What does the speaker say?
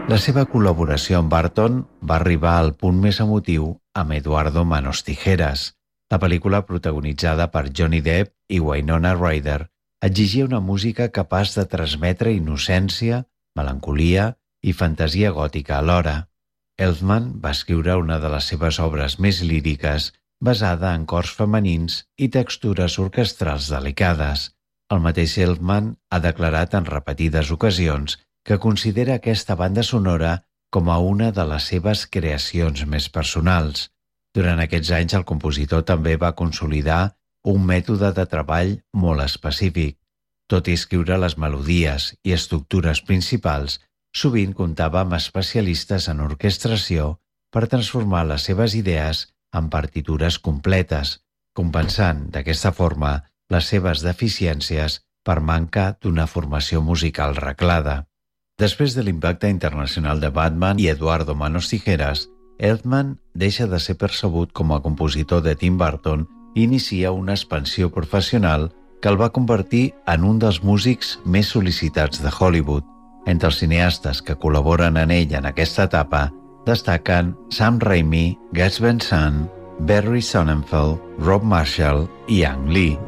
La seva col·laboració amb Burton va arribar al punt més emotiu amb Eduardo Manos Tijeras. La pel·lícula, protagonitzada per Johnny Depp i Winona Ryder, exigia una música capaç de transmetre innocència, melancolia i fantasia gòtica alhora. Elfman va escriure una de les seves obres més líriques, basada en cors femenins i textures orquestrals delicades. El mateix Elfman ha declarat en repetides ocasions que considera aquesta banda sonora com a una de les seves creacions més personals. Durant aquests anys el compositor també va consolidar un mètode de treball molt específic. Tot i escriure les melodies i estructures principals, sovint comptava amb especialistes en orquestració per transformar les seves idees en partitures completes, compensant d'aquesta forma les seves deficiències per manca d'una formació musical reglada. Després de l'impacte internacional de Batman i Eduardo Manos Tijeras, Elfman deixa de ser percebut com a compositor de Tim Burton i inicia una expansió professional que el va convertir en un dels músics més sol·licitats de Hollywood. Entre els cineastes que col·laboren en ell en aquesta etapa destaquen Sam Raimi, Gus Van Sant, Barry Sonnenfeld, Rob Marshall i Ang Lee.